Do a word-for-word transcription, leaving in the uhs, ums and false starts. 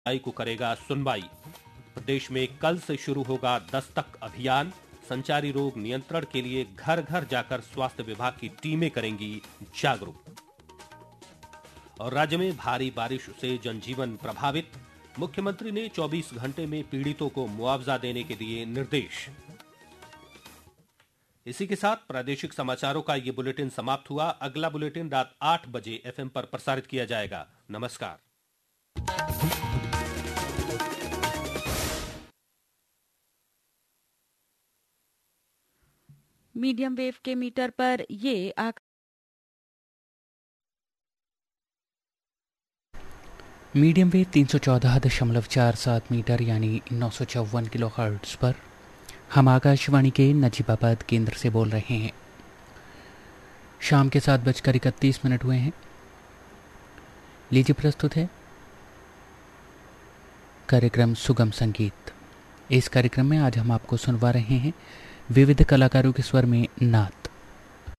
जुलाई को करेगा सुनवाई। प्रदेश में कल से शुरू होगा दस्तक अभियान। संचारी रोग नियंत्रण के लिए घर घर जाकर स्वास्थ्य विभाग की टीमें करेंगी जागरूक। और राज्य में भारी बारिश से जनजीवन प्रभावित। मुख्यमंत्री ने चौबीस घंटे में पीड़ितों को मुआवजा देने के दिए निर्देश। इसी के साथ प्रादेशिक समाचारों का ये बुलेटिन समाप्त हुआ। अगला बुलेटिन रात आठ बजे एफएम पर प्रसारित किया जाएगा। नमस्कार। मीडियम वेव के मीटर पर ये आक... मीडियम वेव तीन सौ चौदह दशमलव चार सात मीटर यानी नौ सौ चौवन किलो हर्ट्ज पर हम आकाशवाणी के नजीबाबाद केंद्र से बोल रहे हैं। शाम के सात बजकर इकतीस मिनट हुए हैं। लीजिए प्रस्तुत है कार्यक्रम सुगम संगीत। इस कार्यक्रम में आज हम आपको सुनवा रहे हैं विविध कलाकारों के स्वर में नात।